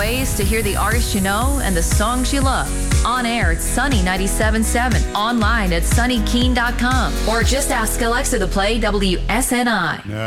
ways to hear the artists you know and the songs you love. On air at Sunny 97.7, online at sunnykeene.com, or just ask Alexa to play WSNI.